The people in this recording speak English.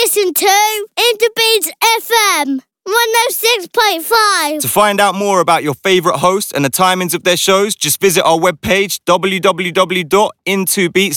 listen to Interbeats FM 106.5. To find out more about your favourite host and the timings of their shows, just visit our webpage www.intobeats.com.